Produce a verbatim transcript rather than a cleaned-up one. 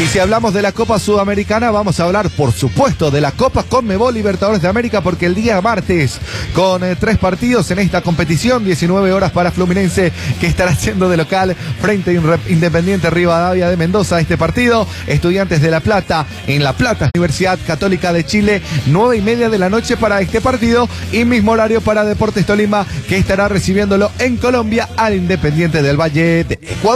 si hablamos de la Copa Sudamericana, vamos a hablar, por supuesto, de la Copa Conmebol Libertadores de América, porque el día martes, con eh, tres partidos en esta competición, diecinueve horas para Fluminense, que estará haciendo de local frente a Independiente Rivadavia de Mendoza. Este partido, Estudiantes de La Plata, en La Plata, Universidad Católica de Chile, nueve y media de la noche para este partido, y mismo horario para Deportes Tolima, que estará recibiéndolo en Colombia al Independiente del Valle de Ecuador.